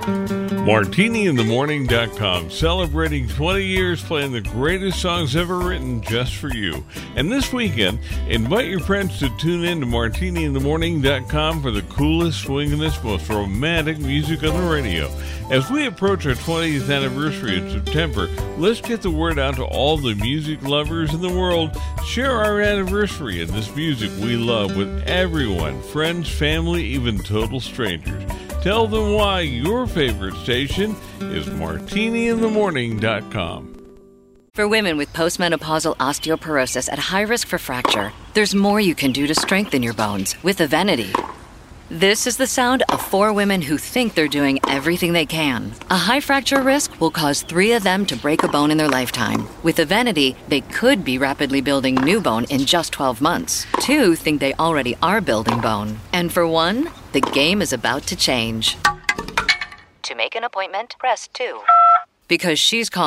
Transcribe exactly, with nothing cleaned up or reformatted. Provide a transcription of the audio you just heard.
Martini in the Morning dot com, celebrating twenty years playing the greatest songs ever written just for you. And this weekend, invite your friends to tune in to Martini in the Morning dot com for the coolest, swingingest, most romantic music on the radio. As we approach our twentieth anniversary in September, let's get the word out to all the music lovers in the world. Share our anniversary and this music we love with everyone, friends, family, even total strangers. Tell them why your favorite station is Martini in the Morning dot com. For women with postmenopausal osteoporosis at high risk for fracture, there's more you can do to strengthen your bones with Evenity. This is the sound of four women who think they're doing everything they can. A high fracture risk will cause three of them to break a bone in their lifetime. With Evenity, they could be rapidly building new bone in just twelve months. Two think they already are building bone. And for one, the game is about to change. To make an appointment, press two. Because she's calling